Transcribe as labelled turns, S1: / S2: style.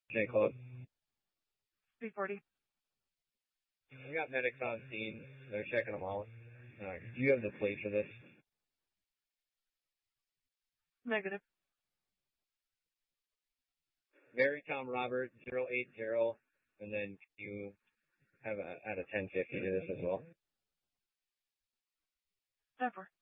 S1: J Club.
S2: 340.
S1: We got medics on scene. They're checking them out. Do you have the plate for this?
S2: Negative.
S1: Mary Tom Robert 080, and then you have at a 1050 to this as well.
S2: 10-4.